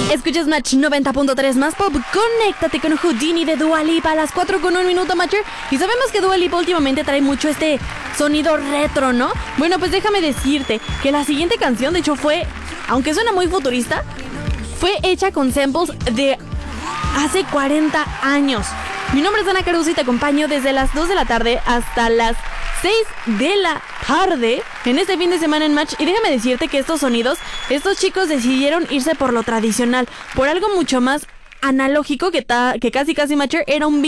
Escuchas Match 90.3 más pop. Conéctate con Houdini de Dua Lipa a las 4:01 Matcher. Y sabemos que Dua Lipa últimamente trae mucho este sonido retro, ¿no? Bueno, pues déjame decirte que la siguiente canción, de hecho, fue, aunque suena muy futurista, fue hecha con samples de hace 40 años. Mi nombre es Ana Caruso y te acompaño desde las 2 de la tarde hasta las 6 de la tarde en este fin de semana en Match. Y déjame decirte que estos sonidos, estos chicos decidieron irse por lo tradicional, por algo mucho más analógico que casi Matcher era un